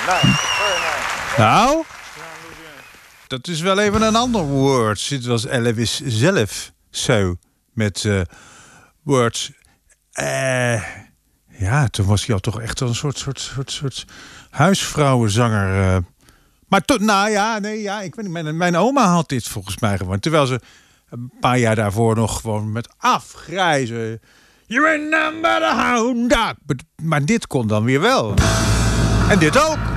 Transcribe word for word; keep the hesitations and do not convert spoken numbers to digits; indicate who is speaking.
Speaker 1: Nice. Very nice.
Speaker 2: Nou, dat is wel even een ander woord. Dit was Elvis zelf zo met uh, words. Uh, ja, toen was hij al toch echt een soort, soort, soort, soort huisvrouwenzanger. Uh. Maar tot, nou ja, nee, ja, ik weet niet. Mijn, mijn oma had dit volgens mij gewoon. Terwijl ze een paar jaar daarvoor nog gewoon met afgrijzen. You remember the hound dog. Maar dit kon dan weer wel. En dit ook.